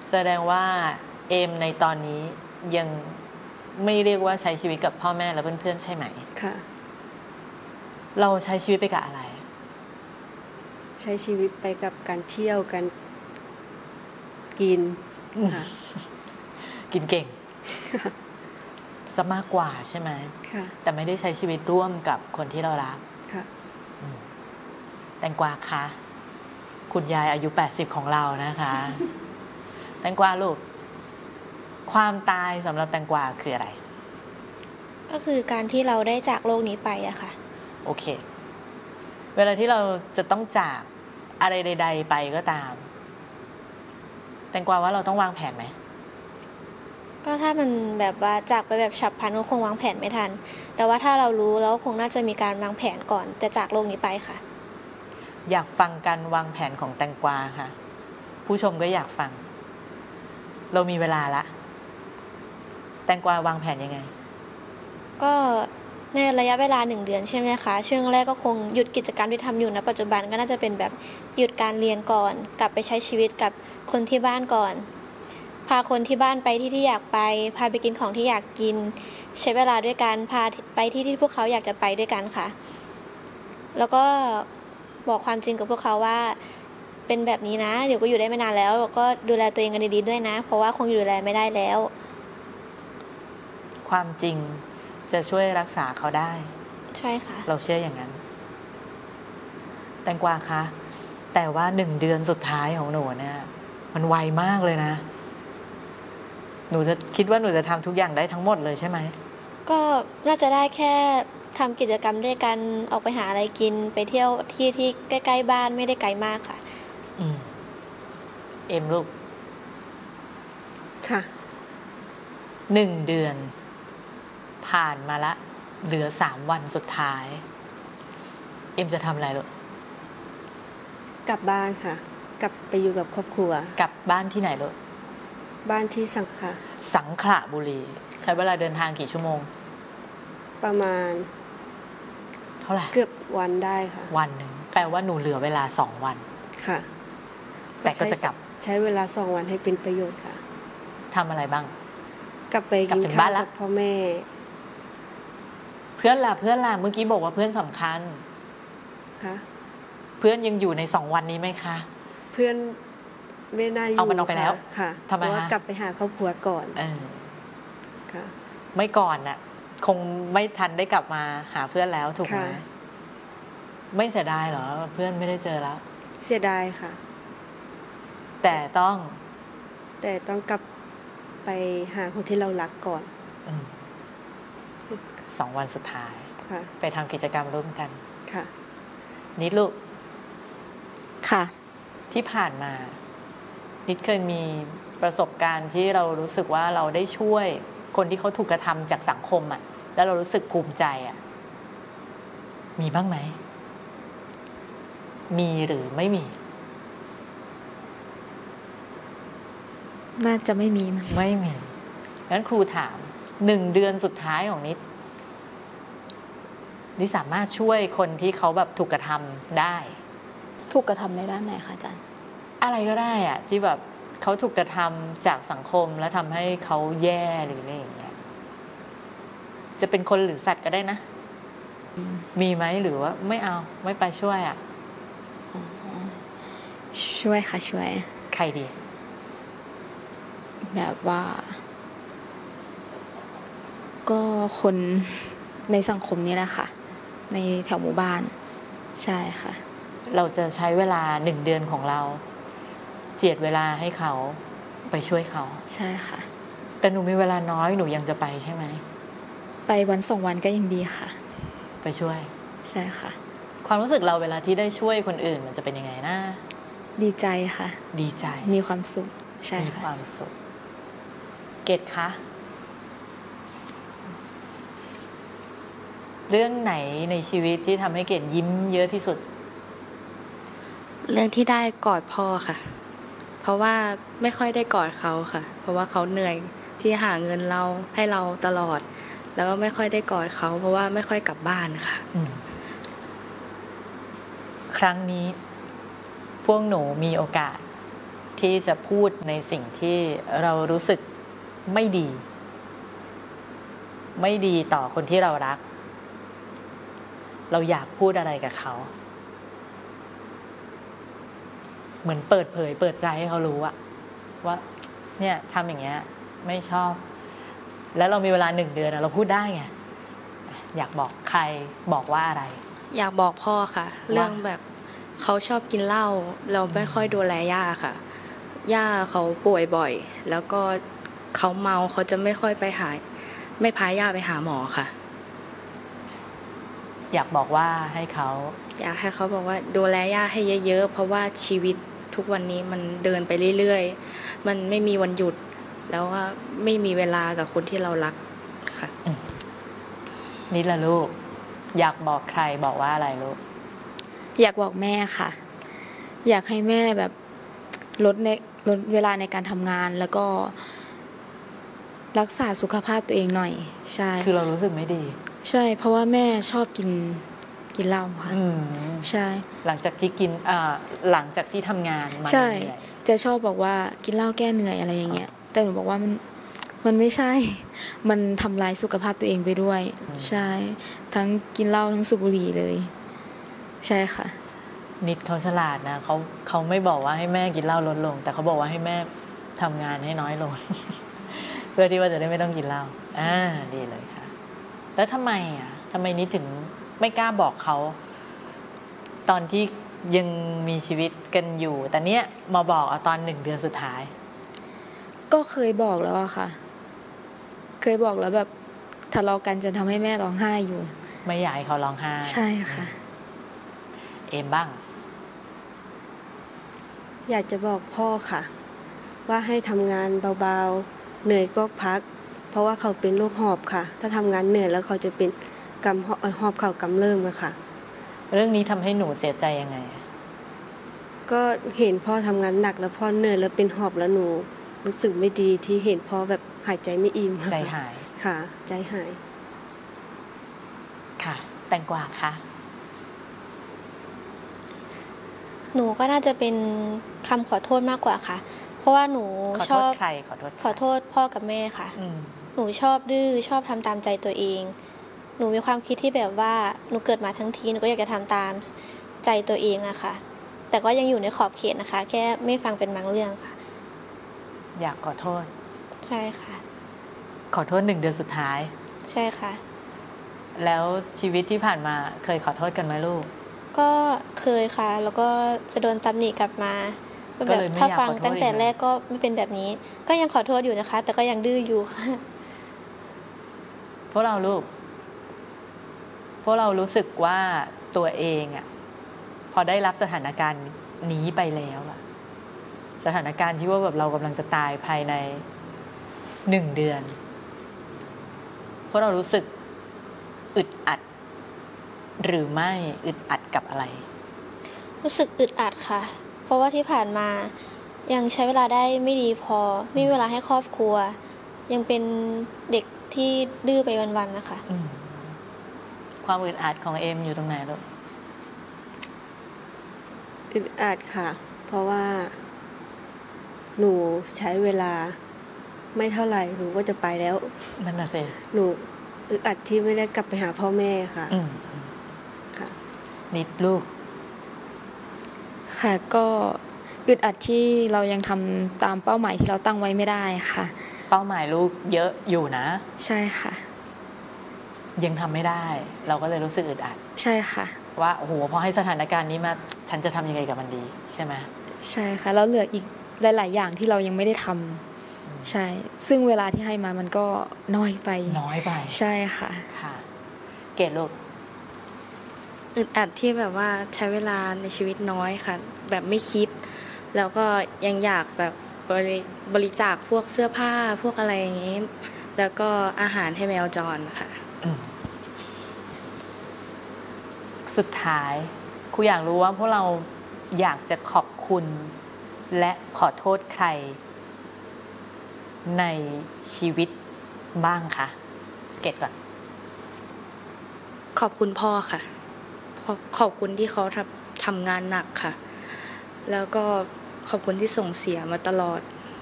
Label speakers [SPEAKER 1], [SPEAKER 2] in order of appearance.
[SPEAKER 1] แสดงว่าเอมในตอนนี้ยังไม่เรียกว่าใช้ชีวิตกับพ่อแม่และเพื่อนๆใช่ไหม
[SPEAKER 2] ค่ะ
[SPEAKER 1] เราใช้ชีวิตไปกับอะไร
[SPEAKER 2] ใช้ชีวิตไปกับการเที่ยวกันกินค่ะ
[SPEAKER 1] กินเก่งซะมากกว่าใช่ไหม
[SPEAKER 2] ค่ะ
[SPEAKER 1] แต่ไม่ได้ใช้ชีวิตร่วมกับคนที่เรารัก
[SPEAKER 2] ค่ะ
[SPEAKER 1] แตงกวาคะคุณยายอายุ80ของเรานะคะแตงกวาลูกความตายสำหรับแตงกวาคืออะไร
[SPEAKER 3] ก็คือการที่เราได้จากโลกนี้ไปอะค่ะ
[SPEAKER 1] โอเคเวลาที่เราจะต้องจากอะไรใดๆไปก็ตามแตงกวาว่าเราต้องวางแผนไหม
[SPEAKER 3] ก็ถ้ามันแบบว่าจากไปแบบฉับพลันก็คงวางแผนไม่ทันแต่ว่าถ้าเรารู้แล้วคงน่าจะมีการวางแผนก่อนจะจากโลกนี้ไปค่ะ
[SPEAKER 1] อยากฟังการวางแผนของแตงกวาค่ะผู้ชมก็อยากฟังเรามีเวลาละแตงกวาวางแผนยังไง
[SPEAKER 3] ก็ในระยะเวลา1 เดือนใช่ไหมคะช่วงแรกก็คงหยุดกิจกรรมที่ทำอยู่ณปัจจุบันก็น่าจะเป็นแบบหยุดการเรียนก่อนกลับไปใช้ชีวิตกับคนที่บ้านก่อนพาคนที่บ้านไปที่อยากไปพาไปกินของที่อยากกินใช้เวลาด้วยกันพาไปที่พวกเขาอยากจะไปด้วยกันค่ะแล้วก็บอกความจริงกับพวกเขาว่าเป็นแบบนี้นะเดี๋ยวก็อยู่ได้ไม่นานแล้วก็ดูแลตัวเองกันดีๆด้วยนะเพราะว่าคงดูแลไม่ได้แล้ว
[SPEAKER 1] ความจริงจะช่วยรักษาเขาได้
[SPEAKER 3] ใช่ค่ะ
[SPEAKER 1] เราเชื่ออย่างนั้นแตงกวาคะแต่ว่า1 เดือนสุดท้ายของหนูเนี่ยมันไวมากเลยนะหนูจะคิดว่าหนูจะทำทุกอย่างได้ทั้งหมดเลยใช่ไหม
[SPEAKER 3] ก็น่าจะได้แค่ทำกิจกรรมด้วยกันออกไปหาอะไรกินไปเที่ยวที่ใกล้ๆบ้านไม่ได้ไกลมากค่ะ
[SPEAKER 1] เอ็มลูก
[SPEAKER 2] ค่ะ
[SPEAKER 1] 1 เดือนผ่านมาละเหลือ3 วันสุดท้ายเอ็มจะทำอะไรลูก
[SPEAKER 2] กลับบ้านค่ะกลับไปอยู่กับครอบครัว
[SPEAKER 1] กลับบ้านที่ไหนลูก
[SPEAKER 2] บ้านที่สั
[SPEAKER 1] งขละบุรีใช้เวลาเดินทางกี่ชั่วโมง
[SPEAKER 2] ประมาณ
[SPEAKER 1] เท่าไหร่
[SPEAKER 2] เกือบวันได้ค่ะ
[SPEAKER 1] วันหนึ่งแปลว่าหนูเหลือเวลา2 วัน
[SPEAKER 2] ค่ะ
[SPEAKER 1] แต่ก็จะกลับ
[SPEAKER 2] ใช้เวลา2 วันให้เป็นประโยชน์ค่ะ
[SPEAKER 1] ทำอะไรบ้าง
[SPEAKER 2] กลับไปกินข้าวกับพ่อแม่
[SPEAKER 1] เพื่อนล่ะเมื่อกี้บอกว่าเพื่อนสำคัญ
[SPEAKER 2] ค่ะ
[SPEAKER 1] เพื่อนยังอยู่ใน2 วันนี้ไหมคะ
[SPEAKER 2] เพื่อนไม่น่าอยู่
[SPEAKER 1] เอามันออกไปแล้ว
[SPEAKER 2] ค่ะ
[SPEAKER 1] ทำไม
[SPEAKER 2] ว่ากลับไปหาครอบครัวก่อน
[SPEAKER 1] ค่ะไม่ก่อนน่ะคงไม่ทันได้กลับมาหาเพื่อนแล้วถูกไหมไม่เสียดายเหรอเพื่อนไม่ได้เจอแล้ว
[SPEAKER 2] เสียดายค่ะ
[SPEAKER 1] แต่ต้อง
[SPEAKER 2] กลับไปหาคนที่เรารักก่อน
[SPEAKER 1] 2 วันสุดท้ายไปทำกิจกรรมร่วมกัน
[SPEAKER 2] ค่ะ
[SPEAKER 1] นิดลูก
[SPEAKER 3] ค่ะ
[SPEAKER 1] ที่ผ่านมานิดเคยมีประสบการณ์ที่เรารู้สึกว่าเราได้ช่วยคนที่เขาถูกกระทำจากสังคมอ่ะแล้วเรารู้สึกภูมิใจอ่ะมีบ้างไหมมีหรือไม่มี
[SPEAKER 3] น่าจะไม่มี
[SPEAKER 1] ไม่มีงั้นครูถาม1 เดือนสุดท้ายของนิดสามารถช่วยคนที่เขาแบบถูกกระทำได้
[SPEAKER 3] ถูกกระทำในด้านไหนคะอาจารย์
[SPEAKER 1] อะไรก็ได้อะที่แบบเขาถูกกระทำจากสังคมแล้วทำให้เขาแย่หรืออะไรอย่างเงี้ยจะเป็นคนหรือสัตว์ก็ได้นะมีไหมหรือว่าไม่เอาไม่ไปช่วยอ่ะ
[SPEAKER 3] ช่วยค่ะช่วย
[SPEAKER 1] ใครดี
[SPEAKER 3] แบบว่าก็คนในสังคมนี้แหละค่ะในแถวหมู่บ้านใช่ค่ะ
[SPEAKER 1] เราจะใช้เวลา1 เดือนของเราเจียดเวลาให้เขาไปช่วยเขา
[SPEAKER 3] ใช่ค่ะ
[SPEAKER 1] แต่หนูมีเวลาน้อยหนูยังจะไปใช่ไหม
[SPEAKER 3] ไปวัน2 วันก็ยังดีค่ะ
[SPEAKER 1] ไปช่วย
[SPEAKER 3] ใช่ค่ะ
[SPEAKER 1] ความรู้สึกเราเวลาที่ได้ช่วยคนอื่นมันจะเป็นยังไงนะ
[SPEAKER 3] ดีใจค่ะ
[SPEAKER 1] ดีใจ
[SPEAKER 3] มีความสุขใช่
[SPEAKER 1] ค่ะมีความสุขเกตคะเรื่องไหนในชีวิตที่ทำให้เกดยิ้มเยอะที่สุด
[SPEAKER 3] เรื่องที่ได้กอดพ่อค่ะเพราะว่าไม่ค่อยได้กอดเขาค่ะเพราะว่าเขาเหนื่อยที่หาเงินเราให้เราตลอดแล้วก็ไม่ค่อยได้กอดเขาเพราะว่าไม่ค่อยกลับบ้านค่ะ
[SPEAKER 1] ครั้งนี้พวกหนูมีโอกาสที่จะพูดในสิ่งที่เรารู้สึกไม่ดี ไม่ดีต่อคนที่เรารัก เราอยากพูดอะไรกับเขา เหมือนเปิดเผยเปิดใจให้เขารู้อะว่าเนี่ยทำอย่างเงี้ยไม่ชอบ แล้วเรามีเวลา1 เดือนเราพูดได้ไงอยากบอกใครบอกว่าอะไร
[SPEAKER 4] อยากบอกพ่อค่ะ เรื่องแบบเขาชอบกินเหล้าเราไม่ค่อยดูแลย่าค่ะย่าเขาป่วยบ่อย แล้วก็เขาเมาเขาจะไม่ค่อยไปไม่พาย่าไปหาหมอค่ะ
[SPEAKER 1] อยากบอกว่าให้เขา
[SPEAKER 4] อยากให้เขาบอกว่าดูแลย่าให้เยอะๆเพราะว่าชีวิตทุกวันนี้มันเดินไปเรื่อยๆมันไม่มีวันหยุด แล้วว่าไม่มีเวลากับคนที่เรารักค่ะ
[SPEAKER 1] นี่ละลูก อยากบอกใครบอกว่าอะไรลูก
[SPEAKER 5] อยากบอกแม่ค่ะ อยากให้แม่แบบลดเวลาในการทำงาน แล้วก็รักษาสุขภาพตัวเองหน่อย ใช่
[SPEAKER 1] คือเรารู้สึกไม่ดี
[SPEAKER 5] ใช่ เพราะว่าแม่ชอบกินเหล้าค่ะ ใช่
[SPEAKER 1] หลังจากที่กินหลังจากที่ทำงานมา
[SPEAKER 5] ใช่
[SPEAKER 1] เหนื่อย
[SPEAKER 5] จะชอบบอกว่ากินเหล้าแก้เหนื่อยอะไรอย่างเงี้ย แต่หนูบอกว่ามันไม่ใช่ มันทำลายสุขภาพตัวเองไปด้วย ใช่ ทั้งกินเหล้าทั้งสูบบุหรี่เลย ใช่ค่ะ
[SPEAKER 1] นิดเขาฉลาดนะเขาไม่บอกว่าให้แม่กินเหล้าลดลง แต่เขาบอกว่าให้แม่ทำงานให้น้อยลง เพื่อที่ว่าจะได้ไม่ต้องกินเหล้าดีเลยค่ะ แล้วทำไมนิดถึงไม่กล้าบอกเขา ตอนที่ยังมีชีวิตกันอยู่ แต่เนี้ยมาบอกเอาตอน1 เดือนสุดท้าย
[SPEAKER 5] ก็เคยบอกแล้วอะค่ะ เคยบอกแล้วแบบทะเลาะกันจนทำให้แม่ร้องไห้อยู่
[SPEAKER 1] ไม่อยากให้เขาร้องไห้
[SPEAKER 5] ใช่ค่ะ
[SPEAKER 1] เอมบ้าง
[SPEAKER 2] อยากจะบอกพ่อค่ะ ว่าให้ทำงานเบาๆเหนื่อยก็พัก เพราะว่าเขาเป็นโรคหอบค่ะ ถ้าทำงานเหนื่อยแล้วเขาจะเป็นหอบเข่ากำเริบอะค่ะ
[SPEAKER 1] เรื่องนี้ทำให้หนูเสียใจยังไง
[SPEAKER 2] ก็เห็นพ่อทำงานหนักแล้วพ่อเหนื่อยแล้วเป็นหอบแล้วหนูรู้สึกไม่ดีที่เห็นพ่อแบบหายใจไม่อิ่มอะค่ะ
[SPEAKER 1] ใจหาย
[SPEAKER 2] ค่ะ ใจหาย
[SPEAKER 1] ค่ะ แตงกวาค่ะ
[SPEAKER 3] หนูก็น่าจะเป็นคำขอโทษมากกว่าค่ะ เพราะว่าหนู
[SPEAKER 1] ขอ
[SPEAKER 3] ช
[SPEAKER 1] โท
[SPEAKER 3] อ
[SPEAKER 1] ษ
[SPEAKER 3] บ
[SPEAKER 1] ใครขอโทษใคร
[SPEAKER 3] ขอโทษพ่อกับแม่ค่ะ
[SPEAKER 1] อืม
[SPEAKER 3] หนูชอบดื้อชอบทำตามใจตัวเอง หนูมีความคิดที่แบบว่าหนูเกิดมาทั้งทีหนูก็อยากจะทำตามใจตัวเองอะค่ะ แต่ก็ยังอยู่ในขอบเขตนะคะ แค่ไม่ฟังเป็นบางเรื่องค่ะ
[SPEAKER 1] อยากขอโทษ
[SPEAKER 3] ใช่ค่ะ
[SPEAKER 1] ขอโทษ1 เดือนสุดท้าย
[SPEAKER 3] ใช่ค่ะ
[SPEAKER 1] แล้วชีวิตที่ผ่านมาเคยขอโทษกันไหมลูก
[SPEAKER 3] ก็เคยค่ะ แล้วก็จะโดนตำหนิกลับมา
[SPEAKER 1] ก็เลยไม่
[SPEAKER 3] ถ้า
[SPEAKER 1] อยาก
[SPEAKER 3] ฟัง
[SPEAKER 1] ขอโทษ
[SPEAKER 3] ตั้งแต่
[SPEAKER 1] อีกเลย
[SPEAKER 3] แรกก็ไม่เป็นแบบนี้ ก็ยังขอโทษอยู่นะคะ แต่ก็ยังดื้ออยู่ค่ะ
[SPEAKER 1] พวกเราลูก พวกเรารู้สึกว่าตัวเองอะพอได้รับสถานการณ์นี้ไปแล้วอะสถานการณ์ที่ว่าแบบเรากำลังจะตายภายใน1 เดือน พวกเรารู้สึกอึดอัด หรือไม่อึดอัดกับอะไร
[SPEAKER 3] รู้สึกอึดอัดค่ะ เพราะว่าที่ผ่านมายังใช้เวลาได้ไม่ดีพอ ไม่มีเวลาให้ครอบครัว ยังเป็นเด็กที่ดื้อไปวันๆนะคะ
[SPEAKER 1] ความอึดอัดของเอมอยู่ตรงไหนลูก
[SPEAKER 2] อึดอัดค่ะ เพราะว่า หนูใช้เวลาไม่เท่าไหร่หนูก็จะไปแล้ว
[SPEAKER 1] นั่นน่ะสิ
[SPEAKER 2] หนูอึดอัดที่ไม่ได้กลับไปหาพ่อแม่ค่ะ
[SPEAKER 1] อืม
[SPEAKER 2] ค่ะ
[SPEAKER 1] นิดลูก
[SPEAKER 5] ค่ะก็อึดอัดที่เรายังทำตามเป้าหมายที่เราตั้งไว้ไม่ได้ค่ะ
[SPEAKER 1] เป้าหมายลูกเยอะอยู่นะ
[SPEAKER 5] ใช่ค่ะ
[SPEAKER 1] ยังทำไม่ได้ เราก็เลยรู้สึกอึดอัด
[SPEAKER 5] ใช่ค่ะ
[SPEAKER 1] ว่าโอ้โหพอให้สถานการณ์นี้มา ฉันจะทำยังไงกับมันดี ใช่ไหม
[SPEAKER 5] ใช่ค่ะแล้วเหลืออีกหลาย ๆ อย่างที่เรายังไม่ได้ทำใช่ ซึ่งเวลาที่ให้มามันก็น้อยไป
[SPEAKER 1] น้อยไป
[SPEAKER 5] ใช่ค่ะ
[SPEAKER 1] ค่ะ เกดลูก
[SPEAKER 4] อึดอัดที่แบบว่าใช้เวลาในชีวิตน้อยค่ะ แบบไม่คิด แล้วก็ยังอยากแบบบริจาคพวกเสื้อผ้าพวกอะไรอย่างนี้ แล้วก็อาหารให้แมวจรค่ะ
[SPEAKER 1] สุดท้ายครูอยากรู้ว่าพวกเราอยากจะขอบคุณและขอโทษใคร ในชีวิตบ้างคะเกดก่อน
[SPEAKER 4] ขอบคุณพ่อค่ะขอบคุณที่เขาทำงานหนักค่ะ แล้วก็ขอบคุณที่ส่งเสียมาตลอด